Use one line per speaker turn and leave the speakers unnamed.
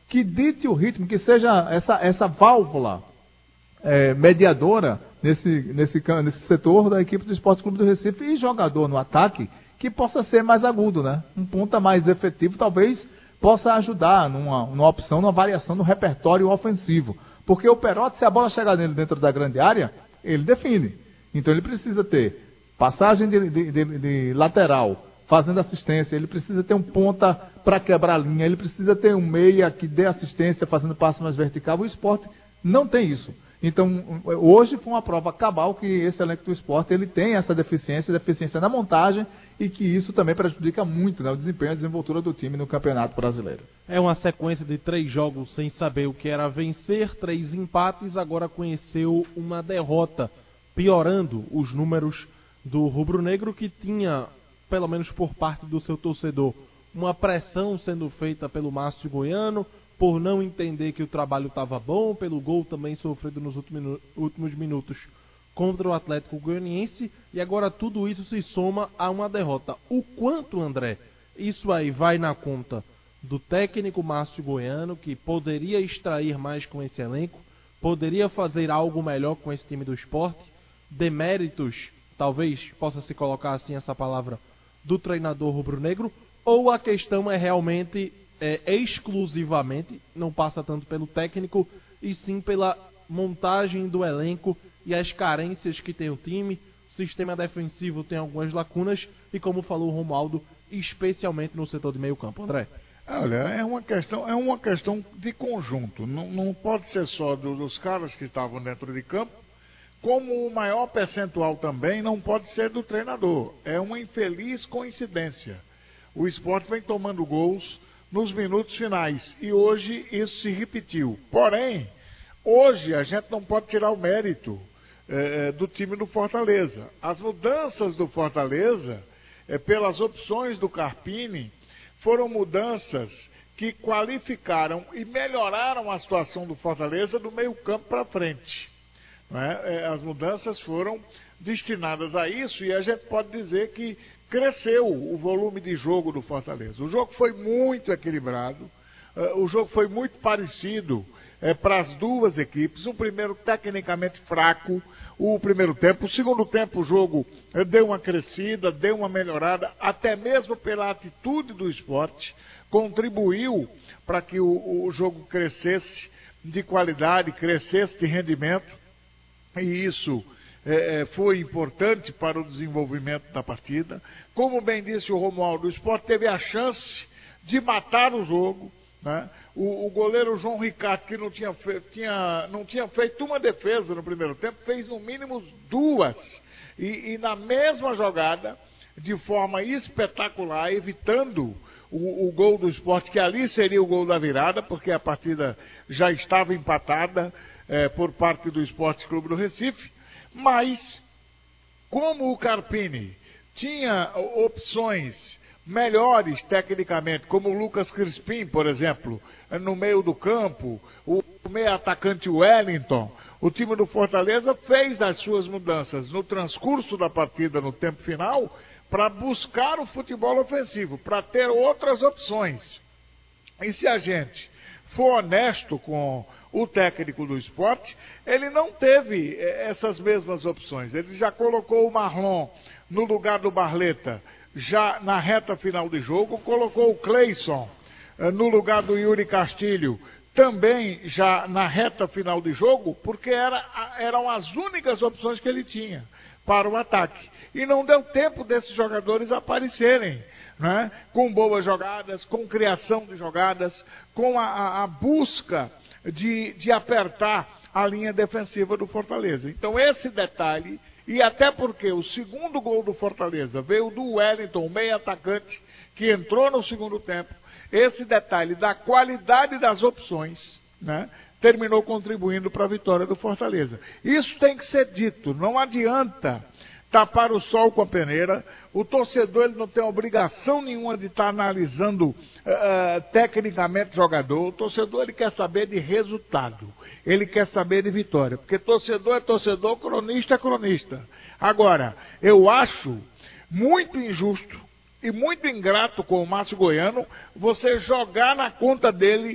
que dite o ritmo, que seja essa válvula mediadora nesse setor da equipe do Esporte Clube do Recife, e jogador no ataque que possa ser mais agudo, né? Um ponta mais efetivo, talvez possa ajudar numa opção, numa variação no repertório ofensivo. Porque o Perotti, se a bola chegar nele dentro da grande área, ele define. Então ele precisa ter passagem de lateral, fazendo assistência, ele precisa ter um ponta para quebrar a linha, ele precisa ter um meia que dê assistência, fazendo passe mais vertical. O Sport não tem isso. Então, hoje foi uma prova cabal que esse elenco do Sport ele tem essa deficiência na montagem, e que isso também prejudica muito, né, o desempenho e a desenvoltura do time no Campeonato Brasileiro.
É uma sequência de 3 jogos sem saber o que era vencer, 3 empates, agora conheceu uma derrota, piorando os números do rubro-negro, que tinha, pelo menos por parte do seu torcedor, uma pressão sendo feita pelo Márcio Goiano, por não entender que o trabalho estava bom, pelo gol também sofrido nos últimos minutos contra o Atlético Goianiense, e agora tudo isso se soma a uma derrota. O quanto, André, isso aí vai na conta do técnico Márcio Goiano, que poderia extrair mais com esse elenco, poderia fazer algo melhor com esse time do Sport, deméritos, talvez possa se colocar assim essa palavra, do treinador rubro-negro, ou a questão é realmente, exclusivamente, não passa tanto pelo técnico, e sim pela montagem do elenco e as carências que tem o time. O sistema defensivo tem algumas lacunas e, como falou o Romualdo, especialmente no setor de meio campo. André?
Olha, é uma questão de conjunto, não pode ser só dos caras que estavam dentro de campo, como o maior percentual também não pode ser do treinador. É uma infeliz coincidência. O Sport vem tomando gols nos minutos finais e hoje isso se repetiu. Porém, hoje a gente não pode tirar o mérito do time do Fortaleza. As mudanças do Fortaleza, pelas opções do Carpini, foram mudanças que qualificaram e melhoraram a situação do Fortaleza do meio campo para frente. As mudanças foram destinadas a isso e a gente pode dizer que cresceu o volume de jogo do Fortaleza. O jogo foi muito equilibrado, o jogo foi muito parecido para as duas equipes. O primeiro tecnicamente fraco, o primeiro tempo. O segundo tempo o jogo deu uma crescida, deu uma melhorada, até mesmo pela atitude do Sport, contribuiu para que o jogo crescesse de qualidade, crescesse de rendimento, e isso foi importante para o desenvolvimento da partida. Como bem disse o Romualdo, o Sport teve a chance de matar o jogo, né? O goleiro João Ricardo, que não tinha feito uma defesa no primeiro tempo, fez no mínimo 2, e na mesma jogada, de forma espetacular, evitando o gol do Sport, que ali seria o gol da virada, porque a partida já estava empatada por parte do Esporte Clube do Recife. Mas, como o Carpini tinha opções melhores tecnicamente, como o Lucas Crispim, por exemplo, no meio do campo, o meio atacante Wellington, o time do Fortaleza fez as suas mudanças no transcurso da partida, no tempo final, para buscar o futebol ofensivo, para ter outras opções. E se a gente for honesto com o técnico do Sport, ele não teve essas mesmas opções. Ele já colocou o Marlon no lugar do Barleta, já na reta final de jogo, colocou o Cleison no lugar do Yuri Castilho, também já na reta final de jogo, porque eram as únicas opções que ele tinha para o ataque. E não deu tempo desses jogadores aparecerem, né? Com boas jogadas, com criação de jogadas, com a busca de apertar a linha defensiva do Fortaleza. Então esse detalhe, e até porque o segundo gol do Fortaleza veio do Wellington, o meio atacante, que entrou no segundo tempo, esse detalhe da qualidade das opções, né, terminou contribuindo para a vitória do Fortaleza. Isso tem que ser dito, não adianta tapar o sol com a peneira. O torcedor ele não tem obrigação nenhuma de estar analisando tecnicamente o jogador. O torcedor ele quer saber de resultado, ele quer saber de vitória, porque torcedor é torcedor, cronista é cronista. Agora, eu acho muito injusto e muito ingrato com o Márcio Goiano você jogar na conta dele